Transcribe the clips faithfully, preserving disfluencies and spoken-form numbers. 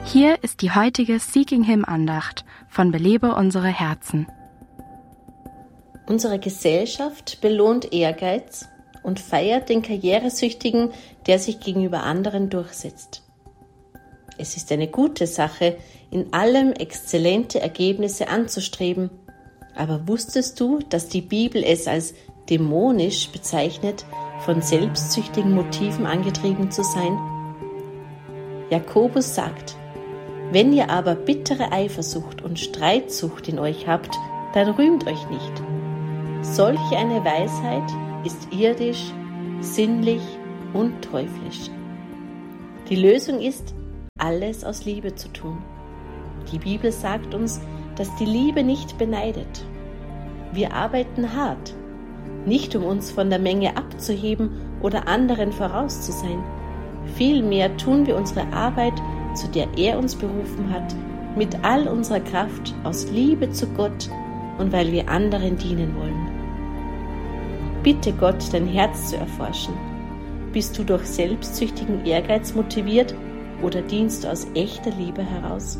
Hier ist die heutige Seeking Him Andacht von Belebe unsere Herzen. Unsere Gesellschaft belohnt Ehrgeiz und feiert den Karrieresüchtigen, der sich gegenüber anderen durchsetzt. Es ist eine gute Sache, in allem exzellente Ergebnisse anzustreben. Aber wusstest du, dass die Bibel es als dämonisch bezeichnet, von selbstsüchtigen Motiven angetrieben zu sein? Jakobus sagt: Wenn ihr aber bittere Eifersucht und Streitsucht in euch habt, dann rühmt euch nicht. Solch eine Weisheit ist irdisch, sinnlich und teuflisch. Die Lösung ist, alles aus Liebe zu tun. Die Bibel sagt uns, dass die Liebe nicht beneidet. Wir arbeiten hart, nicht um uns von der Menge abzuheben oder anderen voraus zu sein. Vielmehr tun wir unsere Arbeit, zu der er uns berufen hat, mit all unserer Kraft aus Liebe zu Gott und weil wir anderen dienen wollen. Bitte Gott, dein Herz zu erforschen. Bist du durch selbstsüchtigen Ehrgeiz motiviert oder dienst du aus echter Liebe heraus?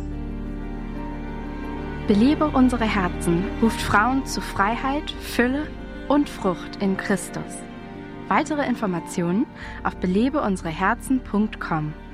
Belebe unsere Herzen ruft Frauen zu Freiheit, Fülle und Frucht in Christus. Weitere Informationen auf belebe unsere herzen punkt com.